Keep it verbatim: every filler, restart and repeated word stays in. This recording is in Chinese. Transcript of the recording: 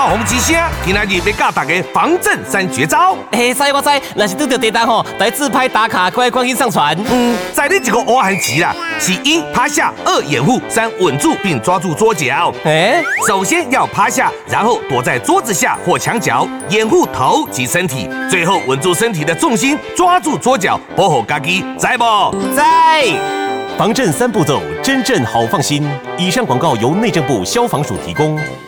红之声，今仔日要教大家防震三绝招。 嘿，知我知，若是拄到地震吼，来自拍打卡，快赶紧上传。 嗯，在你一个乌汉棋啦，是一趴下，二掩护，三稳住并抓住桌角。 哎， 首先要趴下，然后躲在桌子下或墙角，掩护头及身体，最后稳住身体的重心，抓住桌角，保护家己，知不？ 在。 防震三步骤，真正好放心。以上广告由内政部消防署提供。